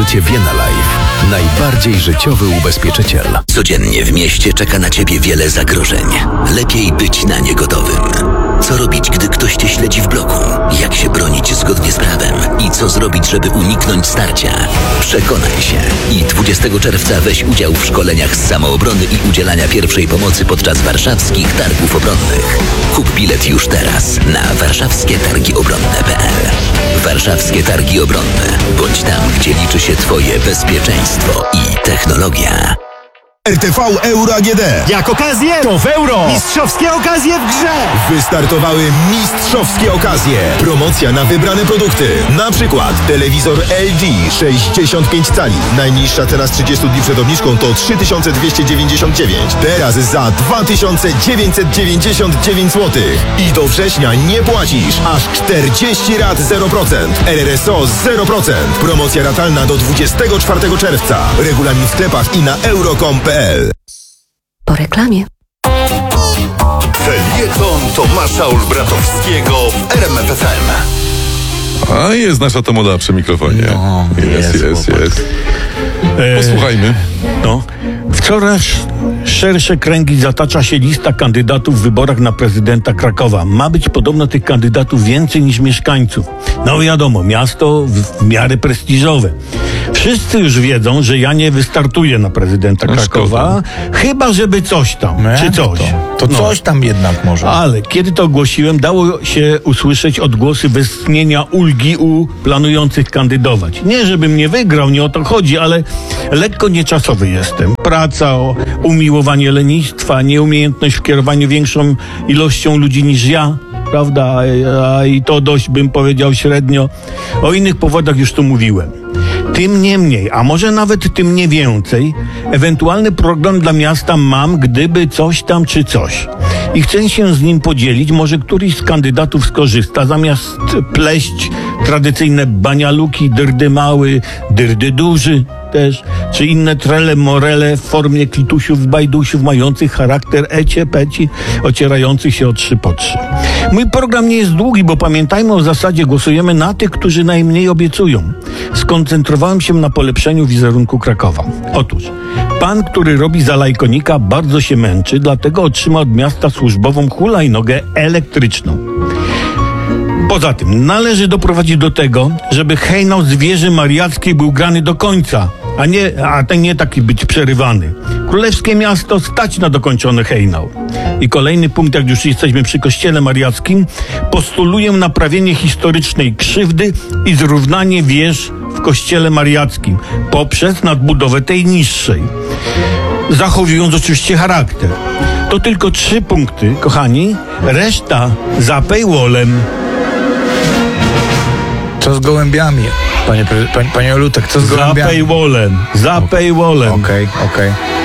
Prezentujący Vienna Life. Najbardziej życiowy ubezpieczyciel. Codziennie w mieście czeka na ciebie wiele zagrożeń. Lepiej być na nie gotowym. Co robić, gdy ktoś cię śledzi w bloku? Jak się bronić zgodnie z prawem? I co zrobić, żeby uniknąć starcia? Przekonaj się. I 20 czerwca weź udział w szkoleniach z samoobrony i udzielania pierwszej pomocy podczas warszawskich targów obronnych. Kup bilet już teraz na warszawskietargiobronne.pl. Warszawskie Targi Obronne. Bądź tam, gdzie liczy się twoje bezpieczeństwo i technologia. RTV Euro AGD. Jak okazję, to w euro. Mistrzowskie okazje w grze. Wystartowały mistrzowskie okazje. Promocja na wybrane produkty. Na przykład telewizor LG 65 cali. Najniższa cena z 30 dni przed obniżką to 3299. Teraz za 2999 zł. I do września nie płacisz. Aż 40 rat 0%. RRSO 0%. Promocja ratalna do 24 czerwca. Regulamin w sklepach i na euro.com.pl. Po reklamie. Felieton Tomasza Olbratowskiego w RMF FM. A jest nasza Tomoda przy mikrofonie. No, jest. Posłuchajmy. W coraz szersze kręgi zatacza się lista kandydatów w wyborach na prezydenta Krakowa. Ma być podobno tych kandydatów więcej niż mieszkańców. No wiadomo, miasto w miarę prestiżowe. Wszyscy już wiedzą, że ja nie wystartuję na prezydenta Krakowa, chyba żeby coś tam, czy coś. To coś tam jednak może. Ale kiedy to ogłosiłem, dało się usłyszeć odgłosy westchnienia ulgi u planujących kandydować. Nie, żebym nie wygrał, nie o to chodzi, ale lekko nieczasowy jestem. Praca, umiłowanie lenistwa, nieumiejętność w kierowaniu większą ilością ludzi niż ja, prawda? A i to dość, bym powiedział, średnio. O innych powodach już tu mówiłem. Tym niemniej, a może nawet tym nie więcej, ewentualny program dla miasta mam, gdyby coś tam czy coś. I chcę się z nim podzielić, może któryś z kandydatów skorzysta, zamiast pleść tradycyjne banialuki, dyrdy mały, dyrdy duży też, czy inne trele morele w formie klitusiów, bajdusiów mających charakter ecie-peci, ocierających się o 3 po 3. Mój program nie jest długi, bo pamiętajmy o zasadzie, głosujemy na tych, którzy najmniej obiecują. Skoncentrowałem się na polepszeniu wizerunku Krakowa. Otóż, pan, który robi za lajkonika, bardzo się męczy, dlatego otrzyma od miasta służbową hulajnogę elektryczną. Poza tym należy doprowadzić do tego, żeby hejnał z wieży mariackiej był grany do końca, a ten nie taki być przerywany. Królewskie miasto stać na dokończony hejnał. I kolejny punkt, jak już jesteśmy przy kościele mariackim, postuluję naprawienie historycznej krzywdy i zrównanie wież w kościele mariackim poprzez nadbudowę tej niższej, zachowując oczywiście charakter. To tylko 3 punkty, kochani, reszta za paywallem. Co z gołębiami? Panie Olutek, co z gołębiami? Za paywallem. Okej.